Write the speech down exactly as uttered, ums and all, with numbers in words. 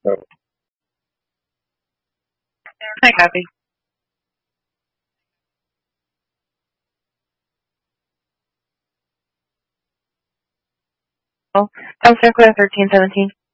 Oh. Hi, copy. Oh, I'm circle thirteen seventeen.